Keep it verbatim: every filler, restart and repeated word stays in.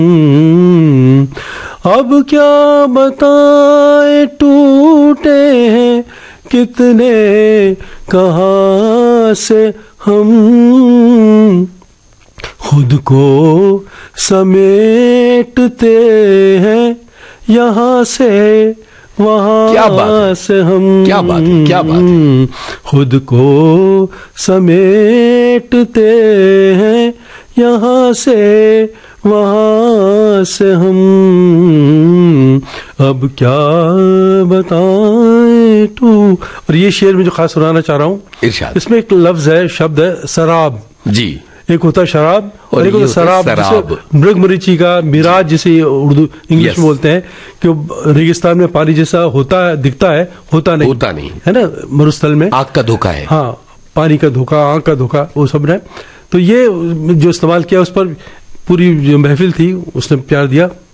اب کیا بتائیں ٹوٹے ہیں کتنے کہاں سے ہم، خود کو سمیٹتے ہیں یہاں سے وہاں سے ہم، کیا بات ہے، کیا بات ہے، خود کو سمیٹتے ہیں یہاں سے وہاں سے ہم، اب کیا بتائیں تو. اور یہ شعر میں جو خاص سنانا چاہ رہا ہوں، ارشاد. اس میں ایک لفظ ہے، شبد ہے سراب. جی. ایک ہوتا ہے شراب اور ایک ہوتا ہے سراب، سراب مرگ مریچی کا میراج جسے اردو انگلش میں بولتے ہیں، کہ ریگستان میں پانی جیسا ہوتا ہے، دکھتا ہے، ہوتا نہیں ہوتا نہیں ہے نا، مروستل میں آگ کا دھوکا ہے. ہاں، پانی کا دھوکا، آنکھ کا دھوکا، وہ سب نے. تو یہ جو استعمال کیا اس پر پوری جو محفل تھی اس نے پیار دیا.